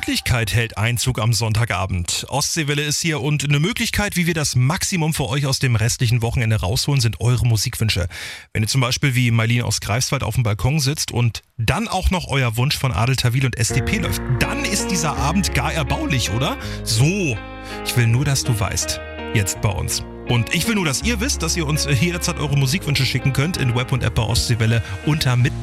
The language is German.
Gemütlichkeit hält Einzug am Sonntagabend. Ostseewelle ist hier und eine Möglichkeit, wie wir das Maximum für euch aus dem restlichen Wochenende rausholen, sind eure Musikwünsche. Wenn ihr zum Beispiel wie Marlene aus Greifswald auf dem Balkon sitzt und dann auch noch euer Wunsch von Adel Tawil und SDP läuft, dann ist dieser Abend gar erbaulich, oder? So, ich will nur, dass du weißt, jetzt bei uns. Und ich will nur, dass ihr wisst, dass ihr uns jederzeit eure Musikwünsche schicken könnt in Web und App bei Ostseewelle unter Mitmachen.